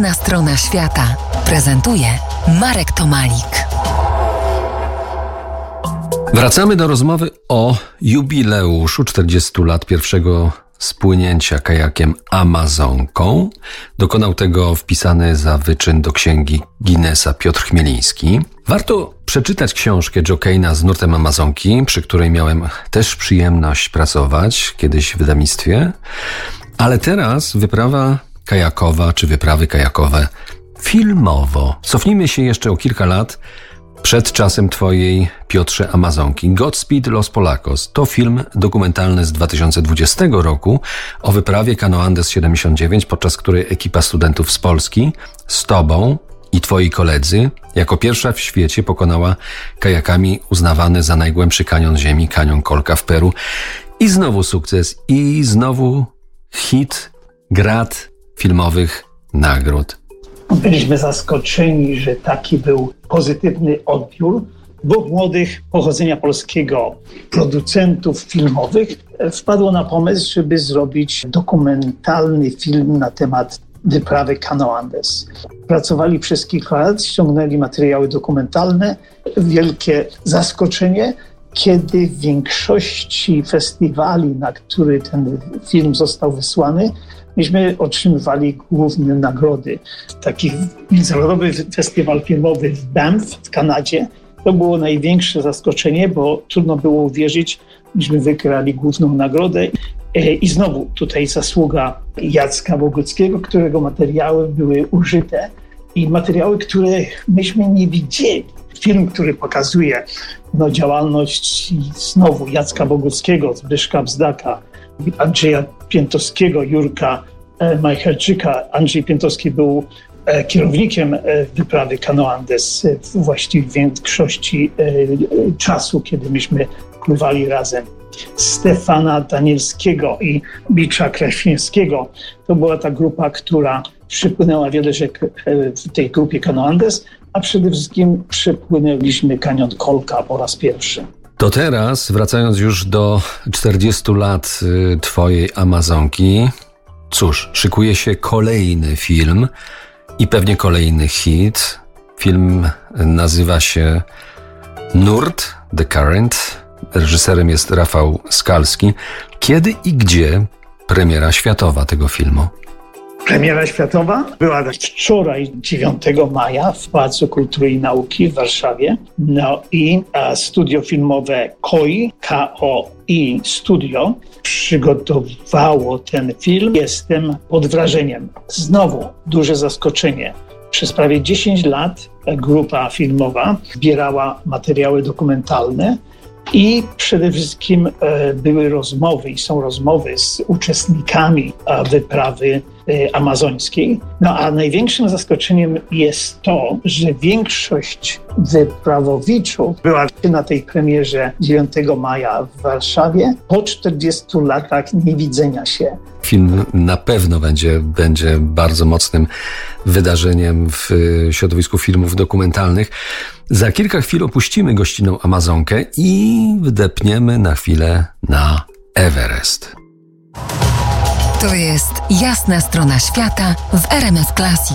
Jasna strona świata prezentuje Marek Tomalik. Wracamy do rozmowy o jubileuszu 40 lat pierwszego spłynięcia kajakiem Amazonką. Dokonał tego wpisany za wyczyn do księgi Guinnessa Piotr Chmieliński. Warto przeczytać książkę Joe Kane'a z nurtem Amazonki, przy której miałem też przyjemność pracować kiedyś w wydawnictwie. Ale teraz wyprawa kajakowa, czy wyprawy kajakowe filmowo. Cofnijmy się jeszcze o kilka lat przed czasem twojej, Piotrze, Amazonki. Godspeed Los Polacos to film dokumentalny z 2020 roku o wyprawie Canoa Andes 79, podczas której ekipa studentów z Polski z tobą i twoi koledzy jako pierwsza w świecie pokonała kajakami uznawany za najgłębszy kanion ziemi, kanion Colca w Peru. I znowu sukces, i znowu hit, grad filmowych nagród. Byliśmy zaskoczeni, że taki był pozytywny odbiór. Dwóch młodych pochodzenia polskiego producentów filmowych wpadło na pomysł, żeby zrobić dokumentalny film na temat wyprawy Canoa Andes. Pracowali przez kilka lat, ściągnęli materiały dokumentalne. Wielkie zaskoczenie, kiedy w większości festiwali, na który ten film został wysłany, myśmy otrzymywali główne nagrody. Taki międzynarodowy festiwal filmowy w Banff w Kanadzie to było największe zaskoczenie, bo trudno było uwierzyć, myśmy wygrali główną nagrodę. I znowu tutaj zasługa Jacka Boguckiego, którego materiały były użyte i materiały, które myśmy nie widzieli. Film, który pokazuje działalność znowu Jacka Boguckiego, Zbyszka Bzdaka, Andrzeja Piętowskiego, Jurka Majcherczyka. Andrzej Piętowski był kierownikiem wyprawy Canoa Andes właściwie w większości czasu, kiedy myśmy pływali razem. Stefana Danielskiego i Bicza Kraśniewskiego. To była ta grupa, która przepłynęła wiele rzek w tej grupie Canoa Andes, a przede wszystkim przepłynęliśmy kanion Colca po raz pierwszy. To teraz, wracając już do 40 lat twojej Amazonki, cóż, szykuje się kolejny film i pewnie kolejny hit. Film nazywa się Nurt, The Current. Reżyserem jest Rafał Skalski. Kiedy i gdzie premiera światowa tego filmu? Premiera światowa była wczoraj, 9 maja, w Pałacu Kultury i Nauki w Warszawie. No i studio filmowe KOI, K-O-I Studio, przygotowało ten film. Jestem pod wrażeniem. Znowu duże zaskoczenie. Przez prawie 10 lat grupa filmowa zbierała materiały dokumentalne i przede wszystkim były rozmowy i są rozmowy z uczestnikami wyprawy amazońskiej. No a największym zaskoczeniem jest to, że większość wyprawowiczów była na tej premierze 9 maja w Warszawie po 40 latach niewidzenia się. Film na pewno będzie bardzo mocnym wydarzeniem w środowisku filmów dokumentalnych. Za kilka chwil opuścimy gościnną Amazonkę i wdepniemy na chwilę na Everest. To jest Jasna strona świata w RMF Classic.